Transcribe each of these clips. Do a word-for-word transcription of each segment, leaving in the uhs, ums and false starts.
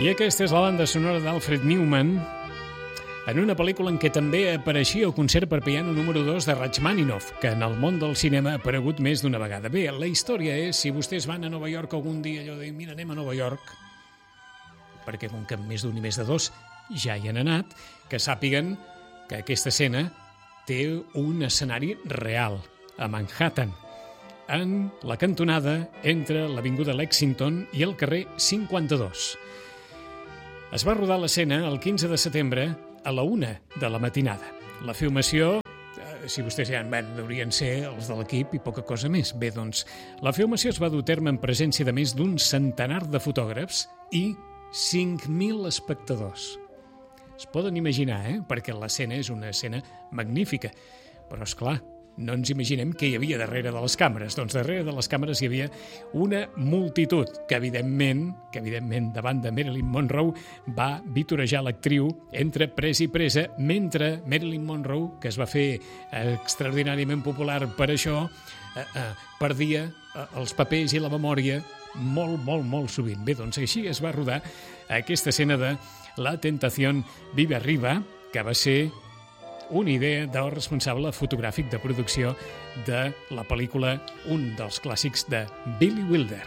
I aquesta és la banda sonora d'Alfred Newman en una pel·lícula en què també apareixia el concert per piano número dos de Rachmaninoff, que en el món del cinema ha aparegut més d'una vegada. Bé, la història és, si vostès van a Nova York algun dia, allò de, mira, anem a Nova York, perquè com que més d'un i més de dos ja hi han anat, que sàpiguen que aquesta escena té un escenari real, a Manhattan, en la cantonada entre l'avinguda Lexington i el carrer cinquanta-dos. Es va rodar l'escena el quinze de setembre a la una de la matinada. La filmació, eh, si vostès ja en van, haurien ser els de l'equip i poca cosa més. Bé, doncs, la filmació es va dur a terme en presència de més d'un centenar de fotògrafs i cinc mil espectadors. Es poden imaginar, eh? Perquè l'escena és una escena magnífica. Però, és clar, no ens imaginem què hi havia darrere de les càmeres. Doncs darrere de les càmeres hi havia una multitud que, evidentment, que evidentment davant de Marilyn Monroe va vitorejar l'actriu entre presa i presa, mentre Marilyn Monroe, que es va fer extraordinàriament popular per això, eh, eh, perdia eh, els papers i la memòria molt, molt, molt sovint. Bé, doncs així es va rodar aquesta escena de La tentación vive arriba, que va ser una idea del responsable fotogràfic de producció de la pel·lícula, un dels clàssics de Billy Wilder.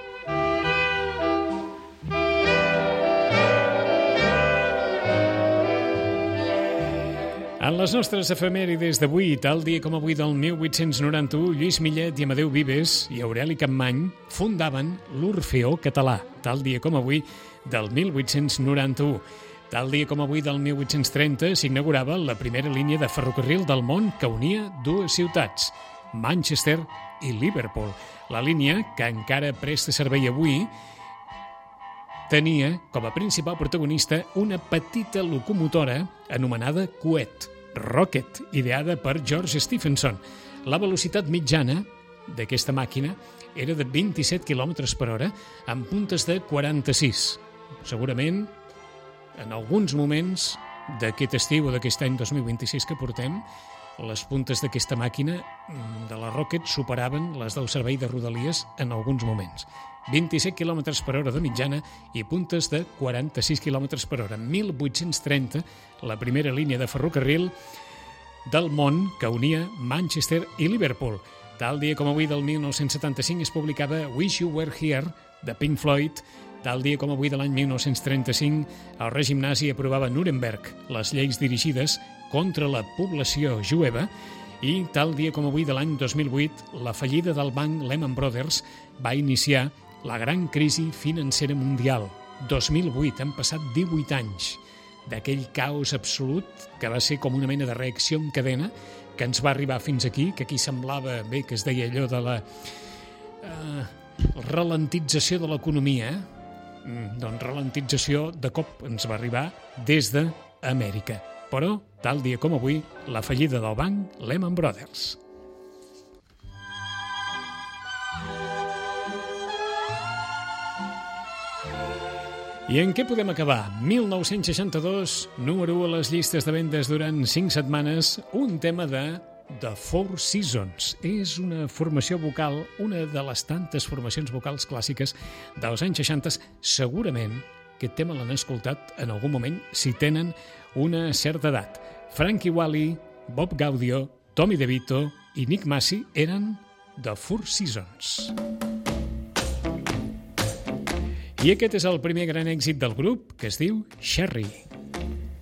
En les nostres efemèrides d'avui, tal dia com avui del mil vuit-cents noranta-u, Lluís Millet i Amadeu Vives i Aureli Capmany fundaven l'Orfeó Català, tal dia com avui del mil vuit-cents noranta-u. Tal dia com avui del mil vuit-cents trenta s'inaugurava la primera línia de ferrocarril del món que unia dues ciutats, Manchester i Liverpool. La línia, que encara presta servei avui, tenia com a principal protagonista una petita locomotora anomenada coet, Rocket, ideada per George Stephenson. La velocitat mitjana d'aquesta màquina era de vint-i-set quilòmetres per hora amb puntes de quaranta-sis. Segurament, en alguns moments d'aquest estiu o d'aquest any dos mil vint-i-sis que portem, les puntes d'aquesta màquina de la Rocket superaven les del servei de Rodalies en alguns moments. vint-i-set quilòmetres per hora de mitjana i puntes de quaranta-sis quilòmetres per hora. mil vuit-cents trenta, la primera línia de ferrocarril del món que unia Manchester i Liverpool. Tal dia com avui del mil nou-cents setanta-cinc es publicava Wish You Were Here, de Pink Floyd. Tal dia com avui de l'any mil nou-cents trenta-cinc, el règim nazi aprovava a Nuremberg les lleis dirigides contra la població jueva i tal dia com avui de l'any dos mil vuit, la fallida del banc Lehman Brothers va iniciar la gran crisi financera mundial. dos mil vuit, han passat divuit anys d'aquell caos absolut que va ser com una mena de reacció en cadena que ens va arribar fins aquí, que aquí semblava, bé, que es deia allò de la eh, ralentització de l'economia, eh? Doncs ralentització de cop ens va arribar des d'Amèrica. Però, tal dia com avui, la fallida del banc Lehman Brothers. I en què podem acabar? mil nou-cents seixanta-dos, número u a les llistes de vendes durant cinc setmanes, un tema de The Four Seasons. És una formació vocal, una de les tantes formacions vocals clàssiques dels anys seixanta. Segurament aquest tema l'han escoltat en algun moment si tenen una certa edat. Frankie Valli, Bob Gaudio, Tommy DeVito i Nick Massey eren The Four Seasons. I aquest és el primer gran èxit del grup, que es diu Sherry.